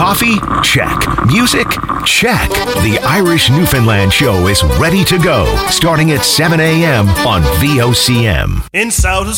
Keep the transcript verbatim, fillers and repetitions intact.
Coffee? Check. Music? Check. The Irish Newfoundland Show is ready to go, starting at seven a.m. on V O C M. In South